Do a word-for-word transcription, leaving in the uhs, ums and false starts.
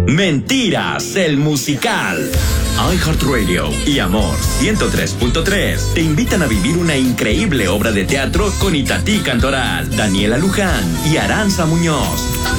Mentiras, el musical. iHeartRadio y Amor ciento tres punto tres te invitan a vivir una increíble obra de teatro con Itatí Cantoral, Daniela Luján y Aranza Muñoz.